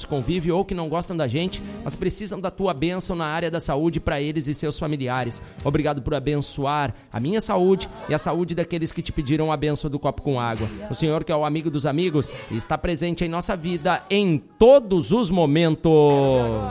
nosso convívio ou que não gostam da gente, mas precisam da tua bênção na área da saúde para eles e seus familiares. Obrigado por abençoar a minha saúde e a saúde daqueles que te pediram a bênção do copo com água. O Senhor, que é o amigo dos amigos, está presente em nossa vida em todos os momentos.